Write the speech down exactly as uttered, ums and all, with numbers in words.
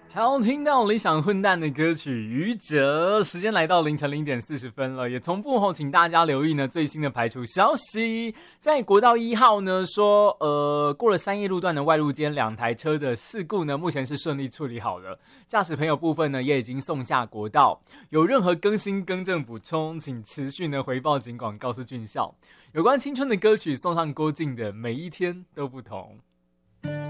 好，听到理想混蛋的歌曲《愚者》，时间来到凌晨零点四十分了，也同步后，请大家留意呢最新的排除消息，在国道一号呢说，呃，过了三义路段的外路间两台车的事故呢，目前是顺利处理好了，驾驶朋友部分呢也已经送下国道，有任何更新更正补充，请持续呢回报警广告诉俊孝。有关青春的歌曲送上郭靖的《每一天都不同》。